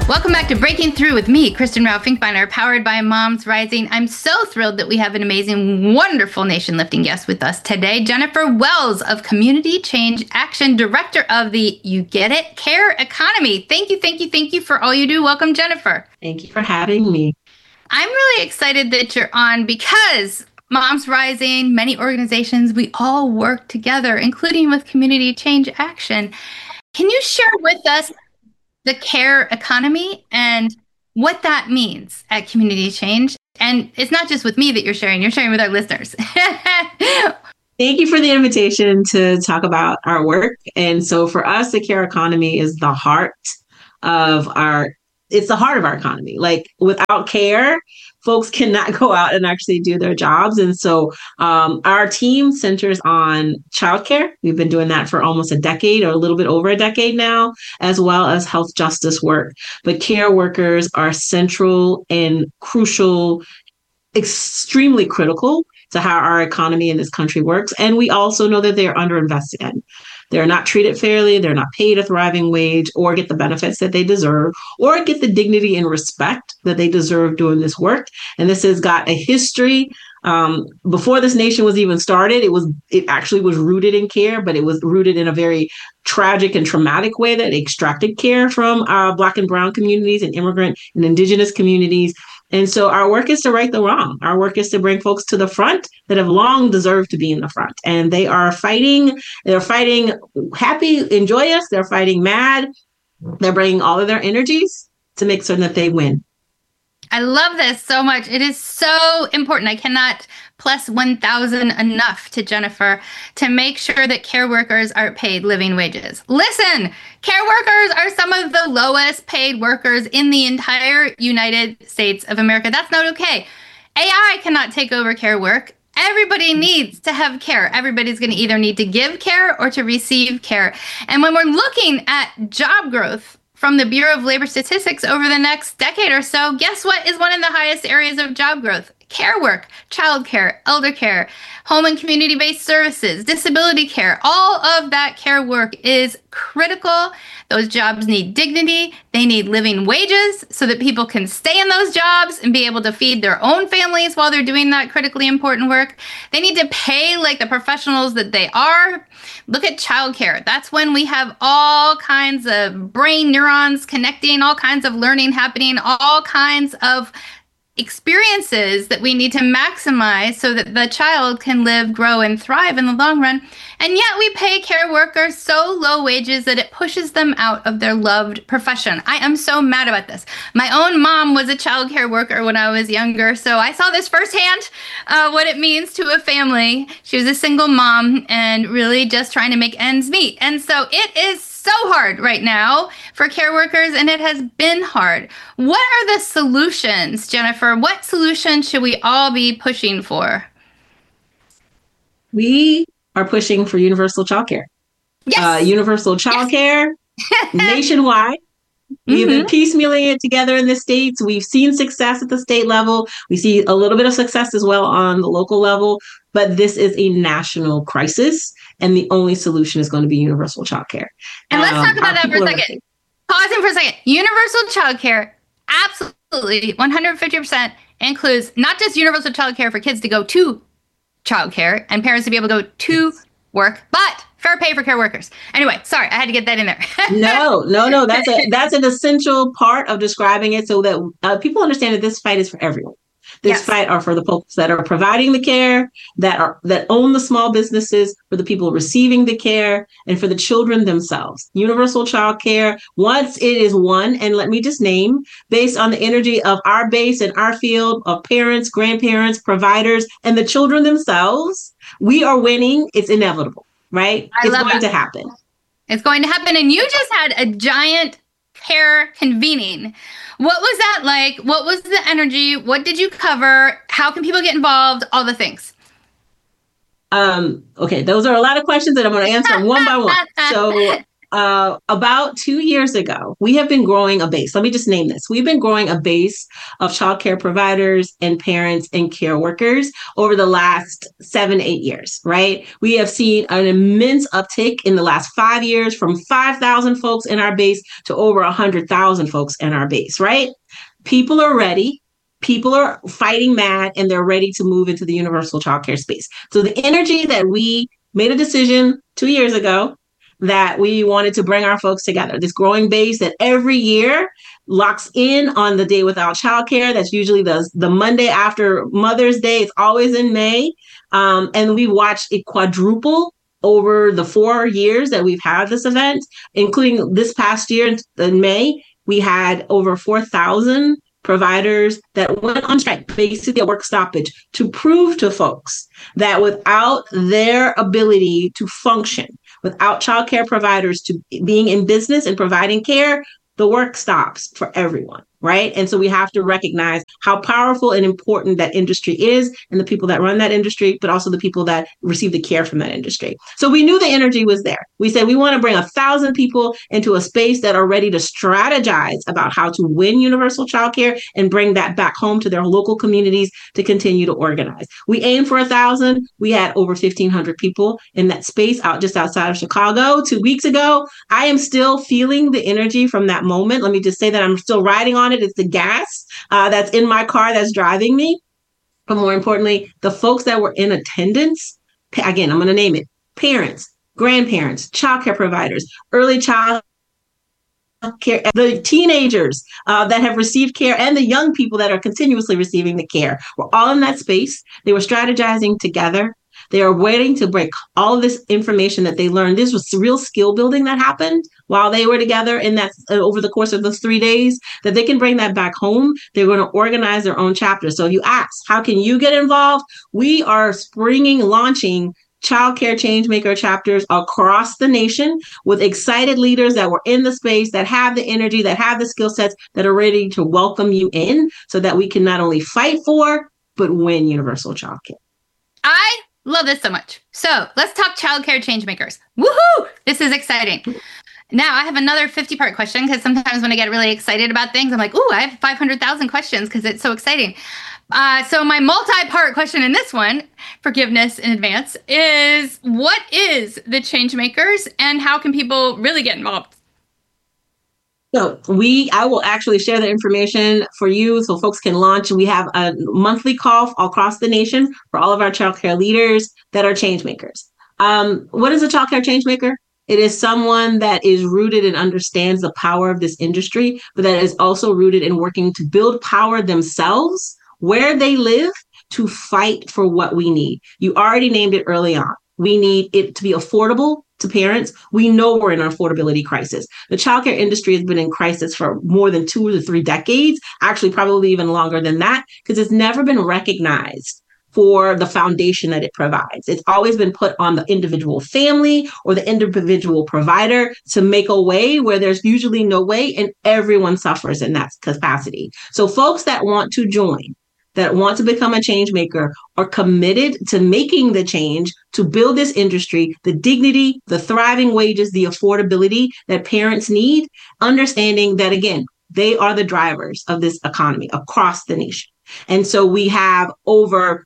Welcome back to Breaking Through with me, Kristen Rao Finkbeiner, powered by Moms Rising. I'm so thrilled that we have an amazing, wonderful nation-lifting guest with us today, Jennifer Wells of Community Change Action, Director of the You Get It Care Economy. Thank you for all you do. Welcome, Jennifer. Thank you for having me. I'm really excited that you're on because Moms Rising, many organizations, we all work together, including with Community Change Action. Can you share with us the care economy and what that means at Community Change? And it's not just with me that you're sharing with our listeners. Thank you for the invitation to talk about our work. And so for us, the care economy is the heart of our economy. Like without care, folks cannot go out and actually do their jobs. And so our team centers on childcare. We've been doing that for almost a decade or a little bit over a decade now, as well as health justice work. But care workers are central and crucial, extremely critical to how our economy in this country works. And we also know that they're underinvested in. They're not treated fairly. They're not paid a thriving wage or get the benefits that they deserve or get the dignity and respect that they deserve doing this work. And this has got a history. Before this nation was even started, it actually was rooted in care, but it was rooted in a very tragic and traumatic way that extracted care from Black and Brown communities and immigrant and Indigenous communities. And so our work is to right the wrong. Our work is to bring folks to the front that have long deserved to be in the front. And they are fighting. They're fighting happy and joyous. They're fighting mad. They're bringing all of their energies to make certain that they win. I love this so much. It is so important. I cannot plus 1,000 enough to Jennifer to make sure that care workers are paid living wages. Listen, care workers are some of the lowest paid workers in the entire United States of America. That's not okay. AI cannot take over care work. Everybody needs to have care. Everybody's going to either need to give care or to receive care. And when we're looking at job growth from the Bureau of Labor Statistics over the next decade or so, guess what is one of the highest areas of job growth? Care work, childcare, elder care, home and community-based services, disability care. All of that care work is critical. Those jobs need dignity. They need living wages so that people can stay in those jobs and be able to feed their own families while they're doing that critically important work. They need to pay like the professionals that they are. Look at childcare. That's when we have all kinds of brain neurons connecting, all kinds of learning happening, all kinds of experiences that we need to maximize so that the child can live, grow, and thrive in the long run. And yet we pay care workers so low wages that it pushes them out of their loved profession. I am so mad about this. My own mom was a child care worker when I was younger, so I saw this firsthand, what it means to a family. She was a single mom and really just trying to make ends meet. And so it is so hard right now for care workers, and it has been hard. What are the solutions, Jennifer? What solutions should we all be pushing for? We are pushing for universal childcare. Yes. Universal childcare nationwide. We've been piecemealing it together in the states. We've seen success at the state level. We see a little bit of success as well on the local level, but this is a national crisis. And the only solution is going to be universal childcare. And let's talk about that for a second. Pausing for a second. Universal childcare, absolutely 150% includes not just universal childcare for kids to go to childcare and parents to be able to go to work, but fair pay for care workers. Anyway, sorry, I had to get that in there. No. That's an essential part of describing it so that people understand that this fight is for everyone. This fight are for the folks that are providing the care, that own the small businesses, for the people receiving the care, and for the children themselves. Universal child care, once it is won, and let me just name, based on the energy of our base and our field of parents, grandparents, providers, and the children themselves, we are winning. It's inevitable, right? It's going to happen. It's going to happen. And you just had a giant care convening. What was that like? What was the energy? What did you cover? How can people get involved? All the things. Okay, those are a lot of questions that I'm going to answer one by one. So about 2 years ago, we have been growing a base. Let me just name this. We've been growing a base of childcare providers and parents and care workers over the last 7, 8 years, right? We have seen an immense uptick in the last 5 years from 5,000 folks in our base to over 100,000 folks in our base, right? People are ready. People are fighting mad and they're ready to move into the universal childcare space. So the energy that we made a decision 2 years ago that we wanted to bring our folks together, this growing base that every year locks in on the day without childcare. That's usually the Monday after Mother's Day. It's always in May. And we watched it quadruple over the 4 years that we've had this event, including this past year in May. We had over 4,000 providers that went on strike, basically a work stoppage, to prove to folks that without their ability to function, without childcare providers to being in business and providing care, the work stops for everyone, right? And so we have to recognize how powerful and important that industry is and the people that run that industry, but also the people that receive the care from that industry. So we knew the energy was there. We said we want to bring 1,000 people into a space that are ready to strategize about how to win universal childcare and bring that back home to their local communities to continue to organize. We aimed for 1,000. We had over 1,500 people in that space just outside of Chicago 2 weeks ago. I am still feeling the energy from that moment. Let me just say that I'm still riding on it. It's the gas that's in my car that's driving me. But more importantly, the folks that were in attendance, again, I'm going to name it, parents, grandparents, childcare providers, early child care, the teenagers that have received care, and the young people that are continuously receiving the care. We're all in that space. They were strategizing together. They are waiting to break all of this information that they learned. This was real skill building that happened while they were together in that over the course of those 3 days, that they can bring that back home. They're going to organize their own chapters. So if you ask, how can you get involved? We are launching childcare changemaker chapters across the nation with excited leaders that were in the space, that have the energy, that have the skill sets, that are ready to welcome you in so that we can not only fight for, but win universal childcare. I love this so much. So let's talk childcare changemakers. Woohoo! This is exciting. Now I have another 50-part question because sometimes when I get really excited about things, I'm like, ooh, I have 500,000 questions because it's so exciting. So my multi-part question in this one, forgiveness in advance, is what is the Changemakers and how can people really get involved? So I will actually share the information for you so folks can launch. We have a monthly call across the nation for all of our childcare leaders that are changemakers. What is a childcare changemaker? It is someone that is rooted and understands the power of this industry, but that is also rooted in working to build power themselves where they live to fight for what we need. You already named it early on. We need it to be affordable to parents. We know we're in an affordability crisis. The childcare industry has been in crisis for more than 2 to 3 decades, actually probably even longer than that, because it's never been recognized for the foundation that it provides. It's always been put on the individual family or the individual provider to make a way where there's usually no way, and everyone suffers in that capacity. So folks that want to join, that want to become a change maker, are committed to making the change to build this industry, the dignity, the thriving wages, the affordability that parents need, understanding that, again, they are the drivers of this economy across the nation. And so we had over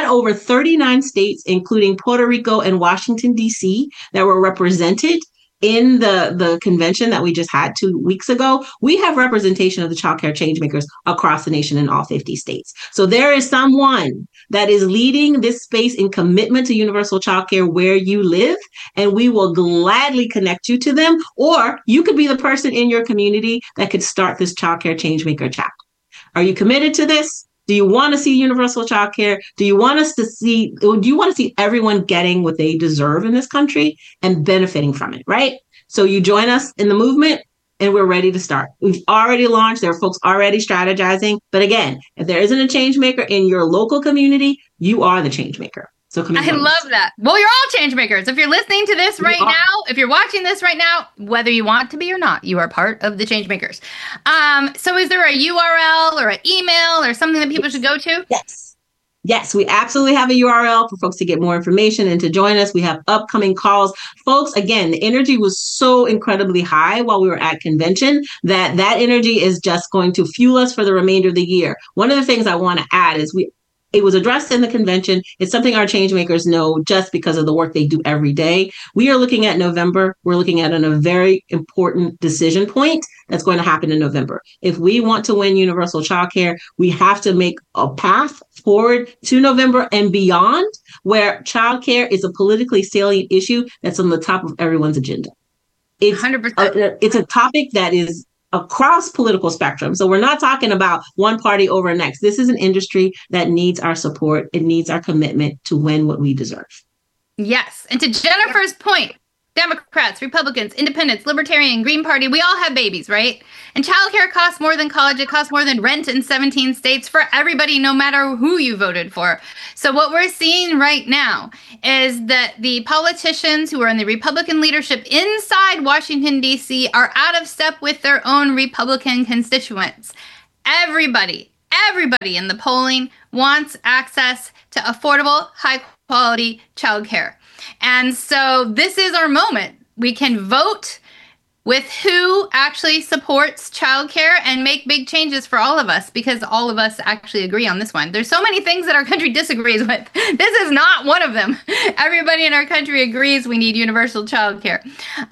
39 states, including Puerto Rico and Washington, D.C., that were represented in the convention that we just had 2 weeks ago. We have representation of the childcare changemakers across the nation in all 50 states. So there is someone that is leading this space in commitment to universal childcare where you live, and we will gladly connect you to them. Or you could be the person in your community that could start this childcare changemaker chapter. Are you committed to this? Do you want to see universal childcare? Do you want to see everyone getting what they deserve in this country and benefiting from it, right? So you join us in the movement and we're ready to start. We've already launched. There are folks already strategizing. But again, if there isn't a change maker in your local community, you are the change maker. So I love that. Well, you're all change makers. If you're listening to this right now, if you're watching this right now, whether you want to be or not, you are part of the change makers. So is there a URL or an email or something that people should go to? Yes, we absolutely have a URL for folks to get more information and to join us. We have upcoming calls. Folks, again, the energy was so incredibly high while we were at convention that energy is just going to fuel us for the remainder of the year. One of the things I want to add is it was addressed in the convention. It's something our change makers know just because of the work they do every day. We are looking at November. We're looking at a very important decision point that's going to happen in November. If we want to win universal childcare, we have to make a path forward to November and beyond, where childcare is a politically salient issue that's on the top of everyone's agenda. It's 100%. It's a topic that is across political spectrum. So we're not talking about one party over next. This is an industry that needs our support. It needs our commitment to win what we deserve. Yes. And to Jennifer's point, Democrats, Republicans, Independents, Libertarian, Green Party, we all have babies, right? And childcare costs more than college. It costs more than rent in 17 states for everybody, no matter who you voted for. So what we're seeing right now is that the politicians who are in the Republican leadership inside Washington, D.C. are out of step with their own Republican constituents. Everybody in the polling wants access to affordable, high-quality childcare. And so this is our moment. We can vote with who actually supports childcare and make big changes for all of us, because all of us actually agree on this one. There's so many things that our country disagrees with. This is not one of them. Everybody in our country agrees we need universal childcare.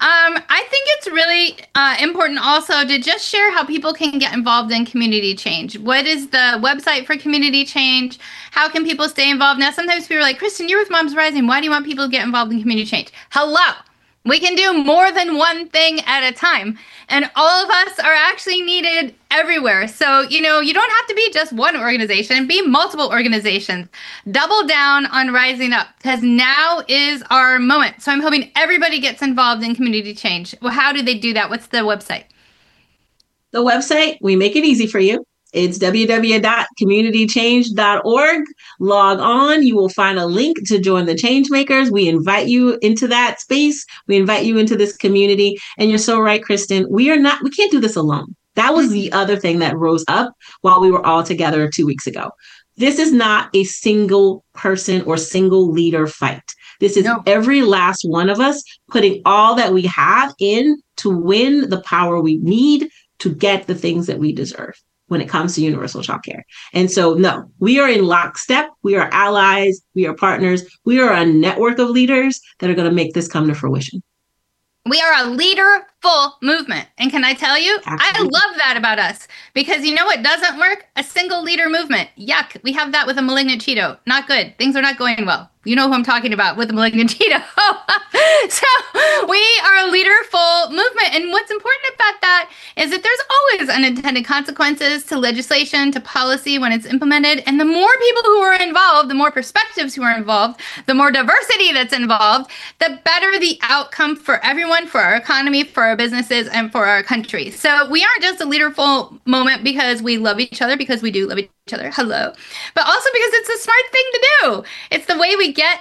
I think it's really important also to just share how people can get involved in community change. What is the website for community change? How can people stay involved? Now, sometimes people are like, Kristen, you're with Moms Rising. Why do you want people to get involved in community change? Hello. We can do more than one thing at a time, and all of us are actually needed everywhere. So, you don't have to be just one organization, be multiple organizations. Double down on rising up, because now is our moment. So I'm hoping everybody gets involved in community change. Well, how do they do that? What's the website? The website, we make it easy for you. It's www.communitychange.org. Log on. You will find a link to join the Changemakers. We invite you into that space. We invite you into this community. And you're so right, Kristen. We can't do this alone. That was the other thing that rose up while we were all together 2 weeks ago. This is not a single person or single leader fight. This is every last one of us putting all that we have in to win the power we need to get the things that we deserve when it comes to universal childcare. And so, no, we are in lockstep. We are allies. We are partners. We are a network of leaders that are going to make this come to fruition. We are a leaderful movement. And can I tell you, absolutely. I love that about us, because you know what doesn't work? A single leader movement. Yuck. We have that with a malignant Cheeto. Not good. Things are not going well. You know who I'm talking about with the malignant Cheeto. So we are a leaderful movement. And what's important about that is that there's always unintended consequences to legislation, to policy when it's implemented. And the more people who are involved, the more perspectives who are involved, the more diversity that's involved, the better the outcome for everyone, for our economy, for our businesses, and for our country. So we aren't just a leaderful moment because we love each other, because we do love each other. Hello. But also because it's a smart thing to do. It's the way we get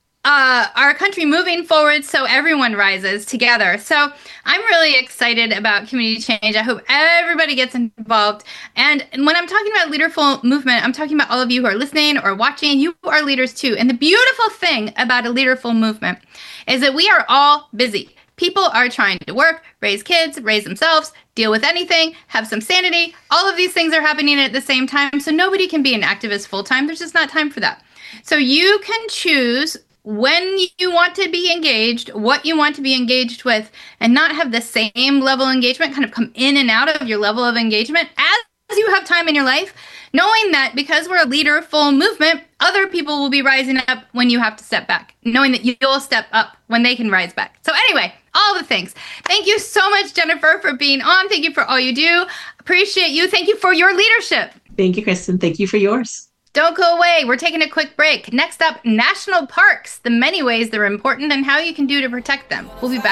our country moving forward so everyone rises together. So I'm really excited about community change. I hope everybody gets involved. And when I'm talking about leaderful movement, I'm talking about all of you who are listening or watching. You are leaders too. And the beautiful thing about a leaderful movement is that we are all busy. People are trying to work, raise kids, raise themselves, deal with anything, have some sanity. All of these things are happening at the same time. So nobody can be an activist full time. There's just not time for that. So you can choose when you want to be engaged, what you want to be engaged with, and not have the same level of engagement kind of come in and out of your level of engagement as you have time in your life, knowing that because we're a leaderful movement, other people will be rising up when you have to step back, knowing that you'll step up when they can rise back. So anyway, all the things. Thank you so much, Jennifer, for being on. Thank you for all you do. Appreciate you. Thank you for your leadership. Thank you, Kristen. Thank you for yours. Don't go away. We're taking a quick break. Next up, national parks, the many ways they're important and how you can do to protect them. We'll be back.